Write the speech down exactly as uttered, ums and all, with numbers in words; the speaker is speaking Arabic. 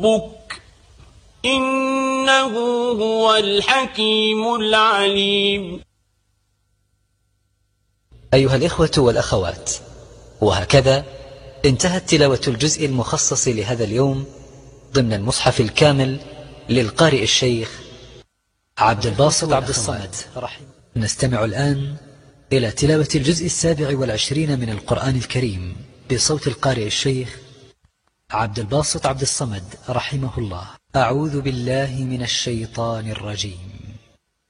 ربك إنه هو الحكيم العليم. أيها الإخوة والأخوات، وهكذا انتهت تلاوة الجزء المخصص لهذا اليوم ضمن المصحف الكامل للقارئ الشيخ عبد الباسط عبد الصمد. نستمع الآن إلى تلاوة الجزء السابع والعشرين من القرآن الكريم بصوت القارئ الشيخ عبد الباسط عبد الصمد رحمه الله. أعوذ بالله من الشيطان الرجيم.